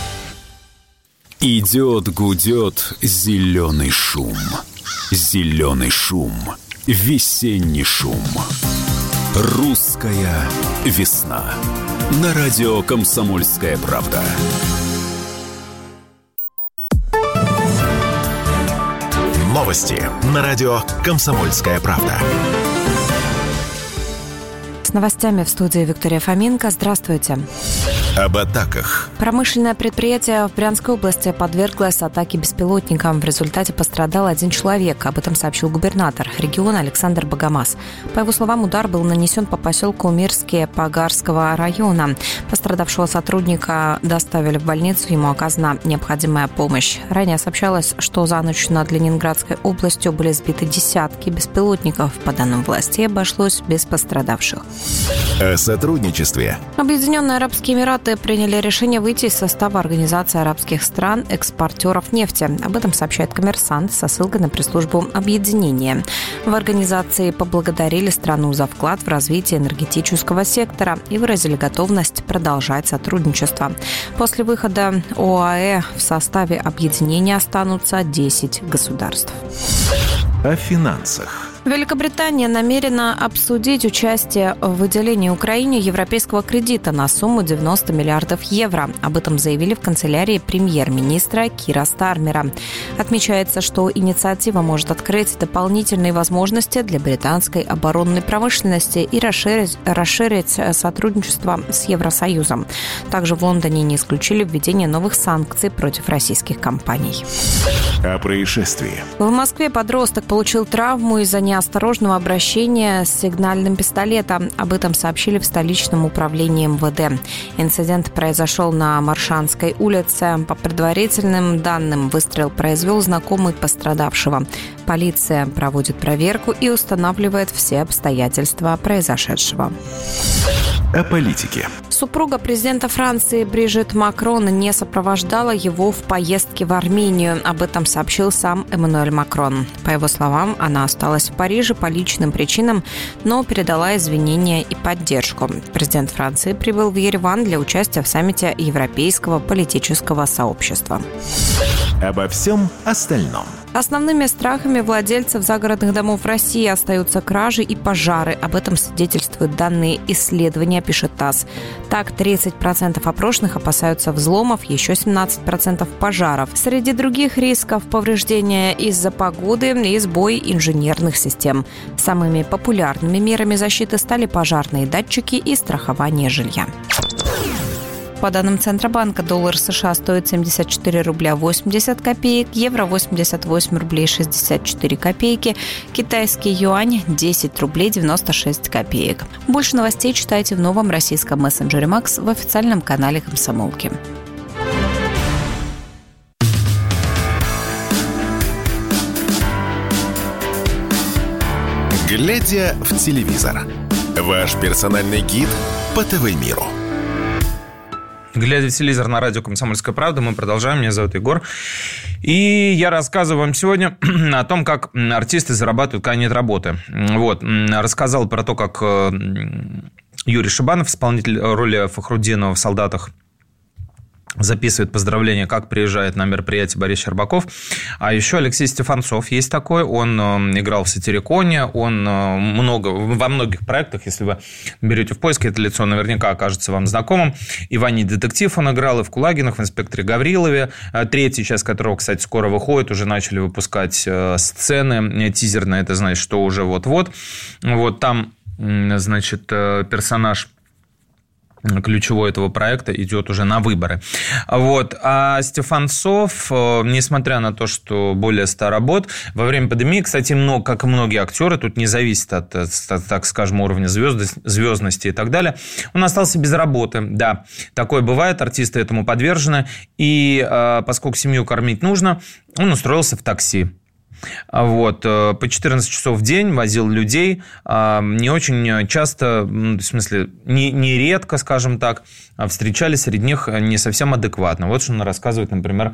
Идет, гудет зеленый шум. Зеленый шум. Весенний шум. Русская весна. На радио «Комсомольская правда». Новости на радио «Комсомольская правда». С новостями в студии Виктория Фоменко. Здравствуйте. Об атаках. Промышленное предприятие в Брянской области подверглось атаке беспилотником. В результате пострадал один человек. Об этом сообщил губернатор региона Александр Богомаз. По его словам, удар был нанесен по поселку Мирские Пагарского района. Пострадавшего сотрудника доставили в больницу, ему оказана необходимая помощь. Ранее сообщалось, что за ночь над Ленинградской областью были сбиты десятки беспилотников. По данным властей, обошлось без пострадавших. О сотрудничестве. Объединенные Арабские Эмираты приняли решение выйти из состава Организации арабских стран экспортеров нефти. Об этом сообщает «Коммерсант» со ссылкой на пресс-службу объединения. В организации поблагодарили страну за вклад в развитие энергетического сектора и выразили готовность продолжать сотрудничество. После выхода ОАЭ в составе объединения останутся 10 государств. О финансах. Великобритания намерена обсудить участие в выделении Украине европейского кредита на сумму 90 миллиардов евро. Об этом заявили в канцелярии премьер-министра Кира Стармера. Отмечается, что инициатива может открыть дополнительные возможности для британской оборонной промышленности и расширить сотрудничество с Евросоюзом. Также в Лондоне не исключили введение новых санкций против российских компаний. О происшествии. В Москве подросток получил травму из-за неосторожного обращения с сигнальным пистолетом. Об этом сообщили в столичном управлении МВД. Инцидент произошел на Маршанской улице. По предварительным данным, выстрел произвел знакомый пострадавшего. Полиция проводит проверку и устанавливает все обстоятельства произошедшего. О политике. Супруга президента Франции Брижит Макрон не сопровождала его в поездке в Армению. Об этом сообщил сам Эммануэль Макрон. По его словам, она осталась в Париже по личным причинам, но передала извинения и поддержку. Президент Франции прибыл в Ереван для участия в саммите Европейского политического сообщества. Обо всем остальном. Основными страхами владельцев загородных домов в России остаются кражи и пожары. Об этом свидетельствуют данные исследования, пишет ТАСС. Так, 30% опрошенных опасаются взломов, еще 17% пожаров. Среди других рисков повреждения из-за погоды и сбой инженерных систем. Самыми популярными мерами защиты стали пожарные датчики и страхование жилья. По данным Центробанка, доллар США стоит 74 рубля 80 копеек, евро 88 рублей 64 копейки, китайский юань 10 рублей 96 копеек. Больше новостей читайте в новом российском мессенджере Макс в официальном канале «Комсомолки». Глядя в телевизор. Ваш персональный гид по ТВ-миру. Глядя в телевизор на радио «Комсомольская правда», мы продолжаем. Меня зовут Егор. И я рассказываю вам сегодня о том, как артисты зарабатывают, когда нет работы. Вот. Рассказал про то, как Юрий Шибанов, исполнитель роли Фахруддинова в «Солдатах», записывает поздравления, как приезжает на мероприятие Борис Щербаков. А еще Алексей Стефанцов есть такой. Он играл в «Сатириконе». Он во многих проектах, если вы берете в поиск, это лицо наверняка окажется вам знакомым. «Иване детектив» он играл, и в «Кулагинах», в «Инспекторе Гаврилове». Третья часть которого, кстати, скоро выходит. Уже начали выпускать сцены тизерные. Это значит, что уже вот-вот. Вот там, значит, персонаж ключевой этого проекта идет уже на выборы. Вот. А Стефанцов, несмотря на то, что более 100 работ, во время пандемии, кстати, как и многие актеры, тут не зависит от, так скажем, уровня звездности и так далее, он остался без работы. Да, такое бывает, артисты этому подвержены. И поскольку семью кормить нужно, он устроился в такси. Вот, по 14 часов в день возил людей, не очень часто, в смысле, не редко, скажем так, встречали среди них не совсем адекватно. Вот что он рассказывает, например,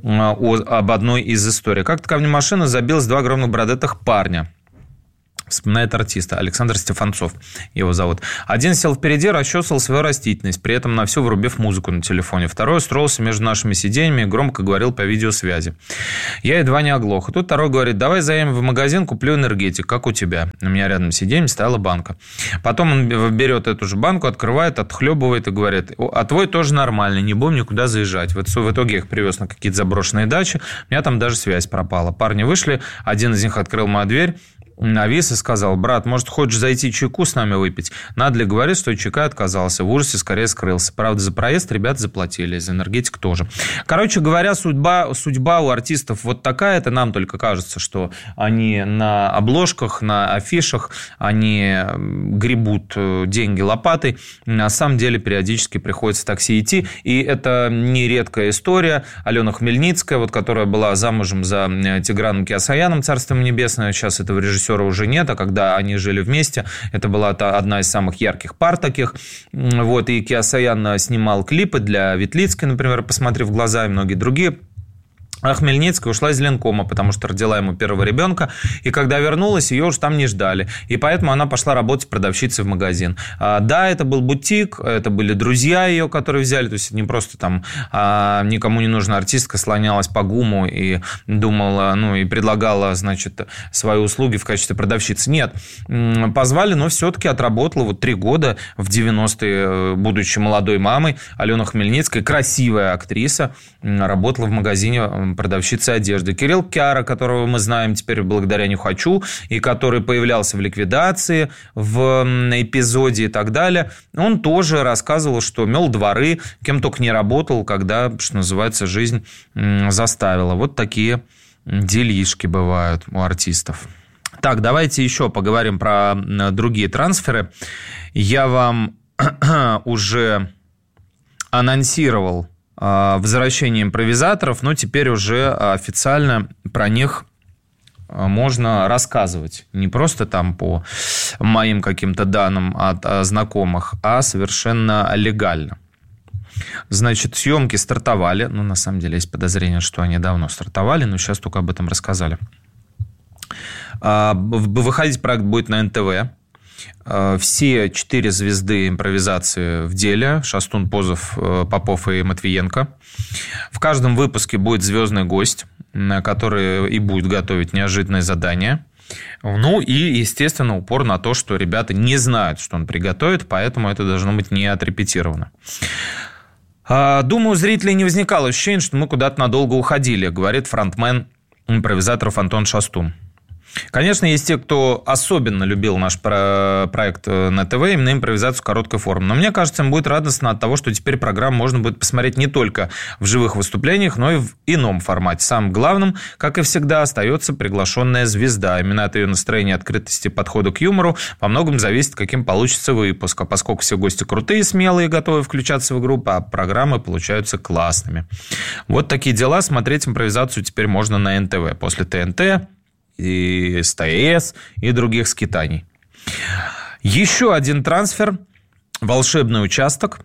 об одной из историй. Как-то ко мне машина забилась 2 огромных бородатых парня. Вспоминает артиста Александр Стефанцов, его зовут. Один сел впереди, расчесывал свою растительность, при этом на всю врубив музыку на телефоне. Второй устроился между нашими сиденьями и громко говорил по видеосвязи. Я едва не оглох. И тут второй говорит: давай заедем в магазин, куплю энергетик, как у тебя. У меня рядом с сиденьем стояла банка. Потом он берет эту же банку, открывает, отхлебывает и говорит: а твой тоже нормальный, не будем никуда заезжать. В итоге я их привез на какие-то заброшенные дачи, у меня там даже связь пропала. Парни вышли, один из них открыл мою дверь, навис и сказал: брат, может, хочешь зайти чайку с нами выпить? Надо ли говорить, что чайка отказался. В ужасе скорее скрылся. Правда, за проезд ребята заплатили, за энергетик тоже. Короче говоря, судьба у артистов вот такая. Это нам только кажется, что они на обложках, на афишах, они гребут деньги лопатой. На самом деле периодически приходится в такси идти. И это не редкая история. Алена Хмельницкая, вот, которая была замужем за Тиграном Кеосаяном, царство ему небесное, сейчас этого режиссера уже нет, а когда они жили вместе, это была одна из самых ярких пар таких. Вот, и Кеосаян снимал клипы для Ветлицкой, например, «Посмотри в глаза», и многие другие. А Хмельницкая ушла из Ленкома, потому что родила ему первого ребенка, и когда вернулась, ее уже там не ждали. И поэтому она пошла работать продавщицей в магазин. Да, это был бутик, это были друзья ее, которые взяли, то есть не просто там никому не нужная артистка слонялась по ГУМу и думала, и предлагала, значит, свои услуги в качестве продавщицы. Нет, позвали, но все-таки отработала вот 3 года в 90-е, будучи молодой мамой. Алена Хмельницкая, красивая актриса, работала в магазине продавщицы одежды. Кирилл Кяра, которого мы знаем теперь благодаря «Нюхачу», и который появлялся в «Ликвидации», в эпизоде и так далее, он тоже рассказывал, что мел дворы, кем только не работал, когда, что называется, жизнь заставила. Вот такие делишки бывают у артистов. Так, давайте еще поговорим про другие трансферы. Я вам уже анонсировал возвращение импровизаторов, но теперь уже официально про них можно рассказывать. Не просто там по моим каким-то данным от знакомых, а совершенно легально. Значит, съемки стартовали. На самом деле есть подозрение, что они давно стартовали, но сейчас только об этом рассказали. Выходить проект будет на НТВ. Все 4 звезды импровизации в деле: Шастун, Позов, Попов и Матвиенко. В каждом выпуске будет звездный гость, который и будет готовить неожиданные задания. И, естественно, упор на то, что ребята не знают, что он приготовит, поэтому это должно быть не отрепетировано. Думаю, у зрителей не возникало ощущения, что мы куда-то надолго уходили, говорит фронтмен импровизаторов Антон Шастун. Конечно, есть те, кто особенно любил наш проект на ТВ, именно импровизацию короткой формы. Но мне кажется, им будет радостно от того, что теперь программу можно будет посмотреть не только в живых выступлениях, но и в ином формате. Самым главным, как и всегда, остается приглашенная звезда. Именно от ее настроения, открытости, подхода к юмору во многом зависит, каким получится выпуск. А поскольку все гости крутые, смелые, готовы включаться в игру, а программы получаются классными. Вот такие дела. Смотреть импровизацию теперь можно на НТВ. После ТНТ и СТС, и других скитаний. Еще один трансфер. Волшебный участок.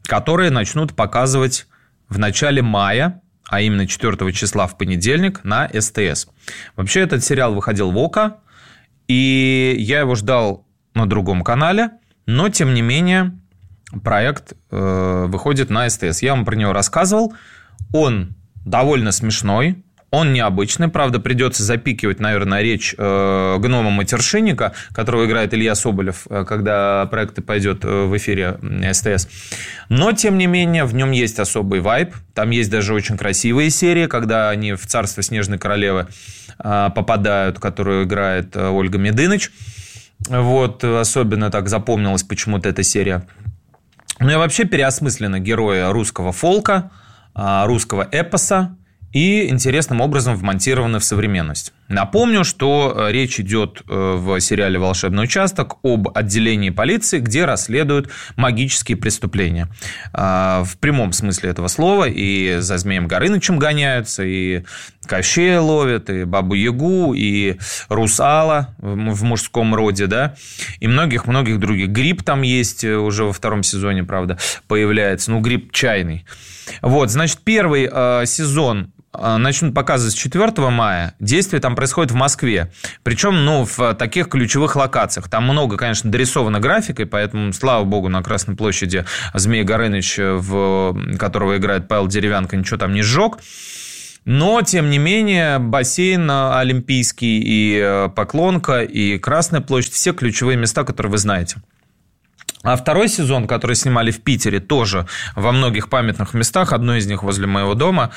которые начнут показывать в начале мая, а именно 4 числа в понедельник на СТС. Вообще этот сериал выходил в ОКО, и я его ждал на другом канале, но, тем не менее, проект выходит на СТС. Я вам про него рассказывал. Он довольно смешной, он необычный. Правда, придется запикивать, наверное, речь гнома-матершинника, которого играет Илья Соболев, когда проект пойдет в эфире СТС. Но, тем не менее, в нем есть особый вайб. Там есть даже очень красивые серии, когда они в царство Снежной Королевы попадают, которую играет Ольга Медыныч. Вот, особенно так запомнилась почему-то эта серия. Ну и вообще переосмыслено герои русского фолка, русского эпоса и интересным образом вмонтированы в современность. Напомню, что речь идет в сериале «Волшебный участок» об отделении полиции, где расследуют магические преступления. В прямом смысле этого слова. И за Змеем Горынычем гоняются, и Кощея ловят, и Бабу-Ягу, и Русала в мужском роде, да, и многих-многих других. Гриб там есть уже во 2 сезоне, правда, появляется. Ну, гриб чайный. Вот, значит, первый сезон начнут показывать с 4 мая. Действие там происходит в Москве. Причем, в таких ключевых локациях. Там много, конечно, дорисовано графикой, поэтому, слава богу, на Красной площади Змей Горыныч, которого играет Павел Деревянко, ничего там не сжег. Но, тем не менее, бассейн Олимпийский и Поклонка, и Красная площадь – все ключевые места, которые вы знаете. А 2 сезон, который снимали в Питере, тоже во многих памятных местах. Одно из них возле моего дома,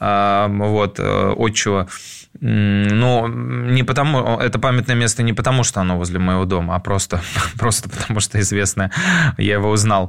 отчего. Но не потому, это памятное место не потому, что оно возле моего дома, а просто потому, что известное, я его узнал.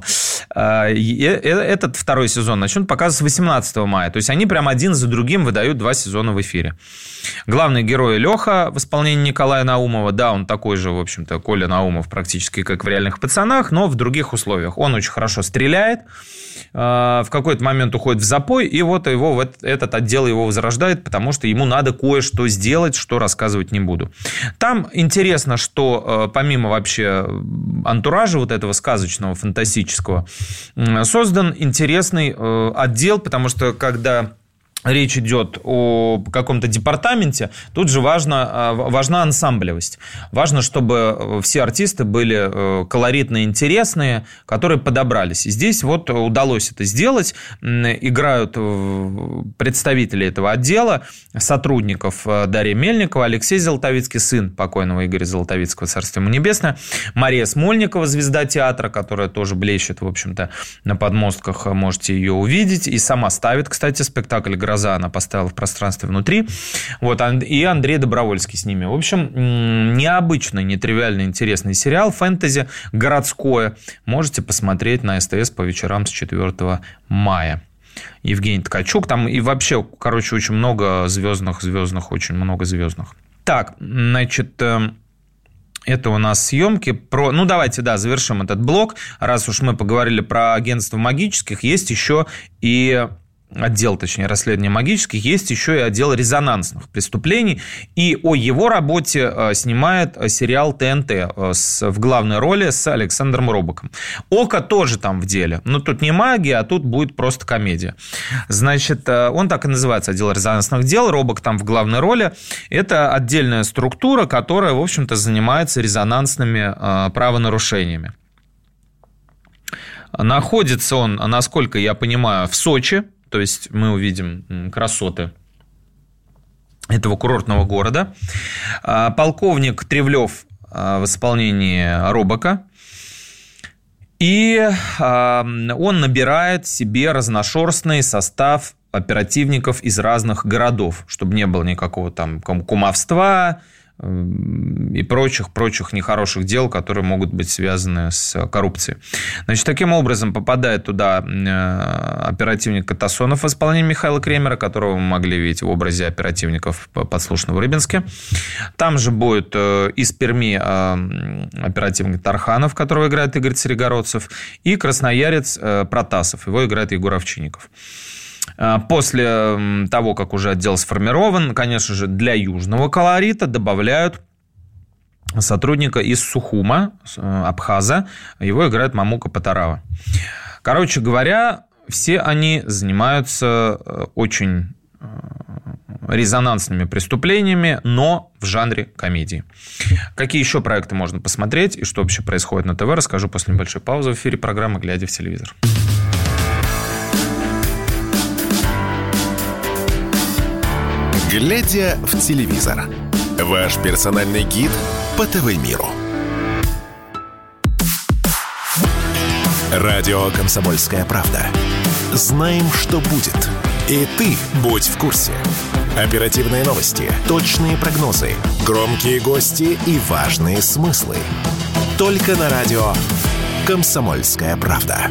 Этот 2 сезон начнут показывать с 18 мая. То есть они прям один за другим выдают 2 сезона в эфире. Главный герой Леха в исполнении Николая Наумова. Да, он такой же, в общем-то, Коля Наумов практически как в «Реальных пацанах», но в других условиях. Он очень хорошо стреляет, в какой-то момент уходит в запой, и вот этот отдел его возрождает, потому что ему надо кое-что сделать, что рассказывать не буду. Там интересно, что помимо вообще антуража вот этого сказочного, фантастического, создан интересный отдел, потому что когда речь идет о каком-то департаменте, тут же важна ансамблевость. Важно, чтобы все артисты были колоритные, интересные, которые подобрались. И здесь вот удалось это сделать. Играют представители этого отдела, сотрудников Дарья Мельникова, Алексей Золотовицкий, сын покойного Игоря Золотовицкого, царствие ему небесное, Мария Смольникова, звезда театра, которая тоже блещет, в общем-то, на подмостках, можете ее увидеть. И сама ставит, кстати, спектакль «Гроза», она поставила в пространстве внутри. Вот, и Андрей Добровольский с ними. В общем, необычный, нетривиальный, интересный сериал, фэнтези, городское. Можете посмотреть на СТС по вечерам с 4 мая. Евгений Ткачук. Там и вообще, очень много звездных, очень много звездных. Так, значит... Это у нас съемки про... Ну, давайте, завершим этот блок. Раз уж мы поговорили про агентство магических, есть еще и... отдел, точнее, расследования магических, есть еще и отдел резонансных преступлений. И о его работе снимает сериал ТНТ в главной роли с Александром Робоком. ОКО тоже там в деле. Но тут не магия, а тут будет просто комедия. Значит, он так и называется, отдел резонансных дел. Робок там в главной роли. Это отдельная структура, которая, в общем-то, занимается резонансными правонарушениями. Находится он, насколько я понимаю, в Сочи. То есть мы увидим красоты этого курортного города. Полковник Тревлев в исполнении Робока. И он набирает себе разношерстный состав оперативников из разных городов, чтобы не было никакого там кумовства и прочих нехороших дел, которые могут быть связаны с коррупцией. Значит, таким образом попадает туда оперативник Катасонов в исполнении Михаила Кремера, которого мы могли видеть в образе оперативников подслушанного в Рыбинске. Там же будет из Перми оперативник Тарханов, которого играет Игорь Царегородцев, и красноярец Протасов, его играет Егор Овчинников. После того, как уже отдел сформирован, конечно же, для южного колорита добавляют сотрудника из Сухума, Абхаза. Его играет Мамука Патарава. Короче говоря, все они занимаются очень резонансными преступлениями, но в жанре комедии. Какие еще проекты можно посмотреть и что вообще происходит на ТВ, расскажу после небольшой паузы в эфире программы «Глядя в телевизор». «Глядя в телевизор» – ваш персональный гид по ТВ-миру. Радио «Комсомольская правда». Знаем, что будет. И ты будь в курсе. Оперативные новости, точные прогнозы, громкие гости и важные смыслы. Только на радио «Комсомольская правда».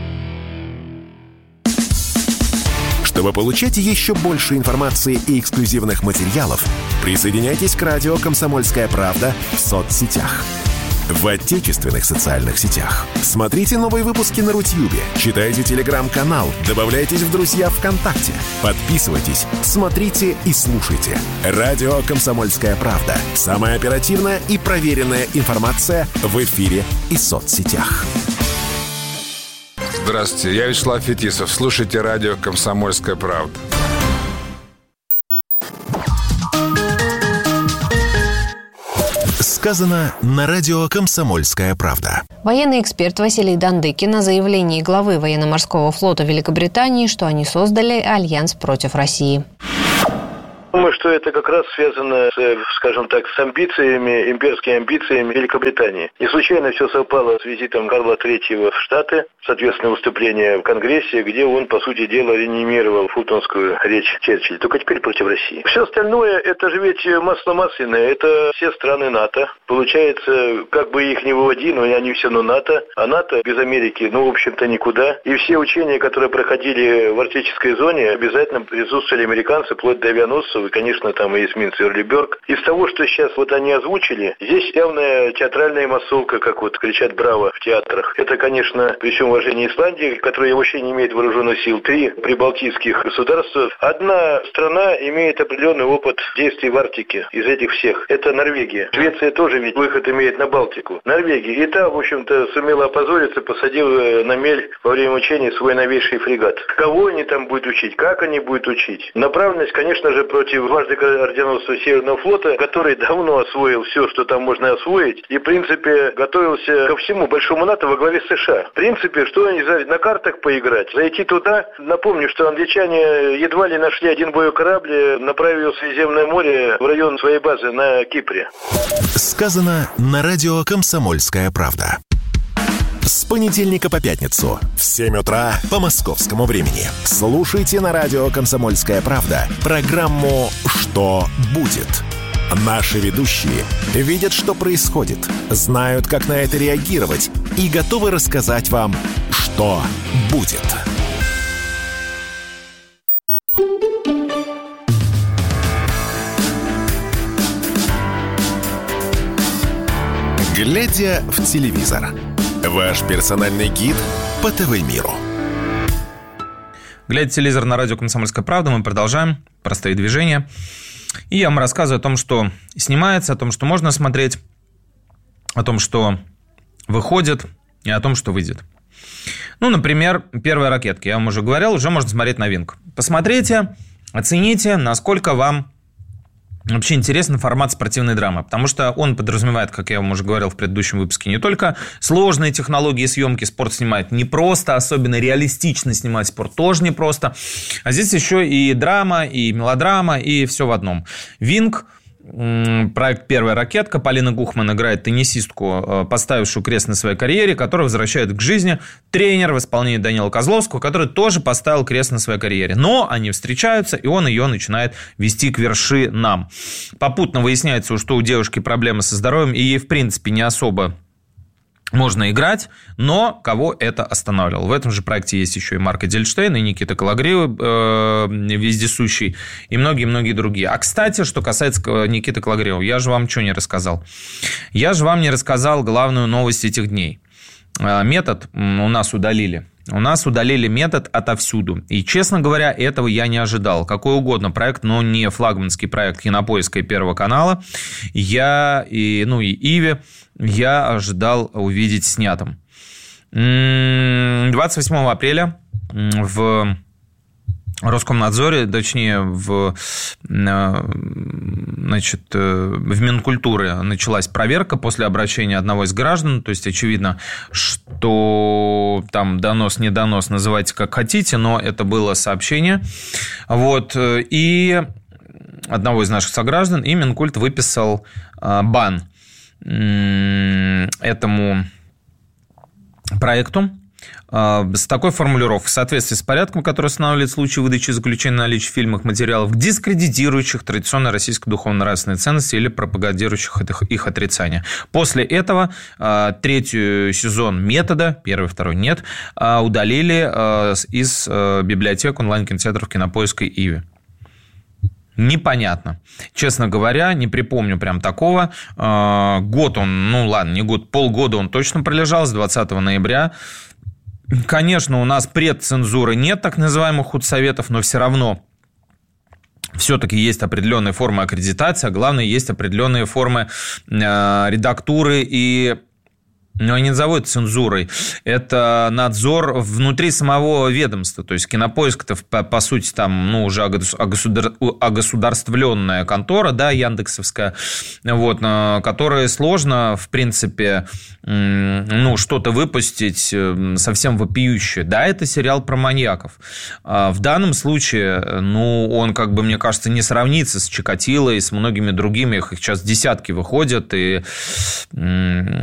Чтобы получать еще больше информации и эксклюзивных материалов, присоединяйтесь к радио «Комсомольская правда» в соцсетях. В отечественных социальных сетях. Смотрите новые выпуски на Рутьюбе, читайте телеграм-канал, добавляйтесь в друзья ВКонтакте, подписывайтесь, смотрите и слушайте. Радио «Комсомольская правда». Самая оперативная и проверенная информация в эфире и соцсетях. Здравствуйте, я Вячеслав Фетисов. Слушайте радио «Комсомольская правда». Сказано на радио «Комсомольская правда». Военный эксперт Василий Дандыкин о заявлении главы военно-морского флота Великобритании, что они создали альянс против России. Думаю, что это как раз связано, скажем так, с амбициями, имперскими амбициями Великобритании. Не случайно все совпало с визитом Карла III в Штаты, соответственно, выступление в Конгрессе, где он, по сути дела, реанимировал фултонскую речь Черчилля, только теперь против России. Все остальное, это же ведь масло масляное, это все страны НАТО. Получается, как бы их ни выводи, но они все равно НАТО, а НАТО без Америки, в общем-то, никуда. И все учения, которые проходили в арктической зоне, обязательно присутствовали американцы, вплоть до авианосцев, и, конечно, там и эсминец Эрлиберг. Из того, что сейчас они озвучили, здесь явная театральная массовка, как кричат «Браво» в театрах. Это, конечно, при всем уважении Исландии, которая вообще не имеет вооруженных сил, 3 прибалтийских государства. Одна страна имеет определенный опыт действий в Арктике из этих всех. Это Норвегия. Швеция тоже ведь выход имеет на Балтику. Норвегия. И та, в общем-то, сумела опозориться, посадила на мель во время учений свой новейший фрегат. Кого они там будут учить? Как они будут учить? Направленность, конечно же, против дважды орденоносца Северного флота, который давно освоил все, что там можно освоить, и, в принципе, готовился ко всему большому НАТО во главе США. В принципе, что они на картах поиграть, зайти туда. Напомню, что англичане едва ли нашли один боевой корабль, направив его в Средиземное море в район своей базы на Кипре. Сказано на радио «Комсомольская правда». С понедельника по пятницу в 7 утра по московскому времени. Слушайте на радио «Комсомольская правда» программу «Что будет?». Наши ведущие видят, что происходит, знают, как на это реагировать и готовы рассказать вам, что будет. Глядя в телевизор. Ваш персональный гид по ТВ-миру. Глядя телевизор на радио «Комсомольская правда», мы продолжаем простые движения. И я вам рассказываю о том, что снимается, о том, что можно смотреть, о том, что выходит, и о том, что выйдет. Например, первые ракетки. Я вам уже говорил, уже можно смотреть новинку. Посмотрите, оцените, насколько вам вообще интересен формат спортивной драмы, потому что он подразумевает, как я вам уже говорил в предыдущем выпуске, не только сложные технологии съемки, спорт снимать непросто, особенно реалистично снимать спорт тоже непросто, а здесь еще и драма, и мелодрама, и все в одном. «Винг», проект «Первая ракетка». Полина Гухман играет теннисистку, поставившую крест на своей карьере, которая возвращает к жизни тренер в исполнении Данила Козловского, который тоже поставил крест на своей карьере. Но они встречаются, и он ее начинает вести к вершинам. Попутно выясняется, что у девушки проблемы со здоровьем, и ей, в принципе, не особо можно играть, но кого это останавливало? В этом же проекте есть еще и Марк Эдельштейн, и Никита Кологрив, вездесущий, и многие-многие другие. А, кстати, что касается Никиты Кологрива, я же вам что не рассказал? Я же вам не рассказал главную новость этих дней. Метод у нас удалили. У нас удалили метод отовсюду. И, честно говоря, этого я не ожидал. Какой угодно проект, но не флагманский проект Кинопоиска и Первого канала. И Иви я ожидал увидеть снятым. 28 апреля в Роскомнадзоре, точнее, в Минкультуре началась проверка после обращения одного из граждан. То есть, очевидно, что там донос, не донос, называйте как хотите, но это было сообщение. Вот. И одного из наших сограждан, и Минкульт выписал бан этому проекту с такой формулировкой: в соответствии с порядком, который устанавливает случаи выдачи заключения на наличие в фильмах материалов, дискредитирующих традиционные российские духовно-нравственные ценности или пропагандирующих их отрицание. После этого третий сезон «Метода», первый, второй нет, удалили из библиотек онлайн-кинотеатров «Кинопоиска» и «Иви». Непонятно. Честно говоря, не припомню прям такого. Год он, ну ладно, не год, полгода он точно пролежал, с 20 ноября. Конечно, у нас предцензуры нет, так называемых худсоветов, но все равно все-таки есть определенные формы аккредитации, а главное, есть определенные формы редактуры и... Но я не назову это цензурой. Это надзор внутри самого ведомства. То есть Кинопоиск-то, по сути, там, ну, уже огосударствленная контора, да, яндексовская, вот, которая сложно, в принципе, ну, что-то выпустить совсем вопиющее. Да, это сериал про маньяков. В данном случае, ну, он, как бы, мне кажется, не сравнится с Чикатило и с многими другими. Их сейчас десятки выходят, и